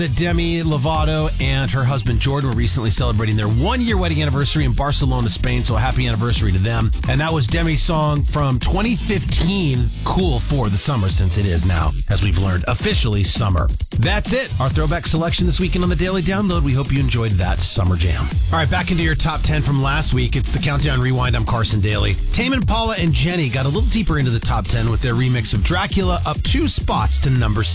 Demi Lovato and her husband Jordan were recently celebrating their 1-year wedding anniversary in Barcelona, Spain. So happy anniversary to them. And that was Demi's song from 2015, Cool for the Summer, since it is now, as we've learned, officially summer. That's it. Our throwback selection this weekend on the Daily Download. We hope you enjoyed that summer jam. All right, back into your top 10 from last week. It's the Countdown Rewind. I'm Carson Daly. Tame Impala and Jenny got a little deeper into the top 10 with their remix of Dracula, up 2 spots to number 6.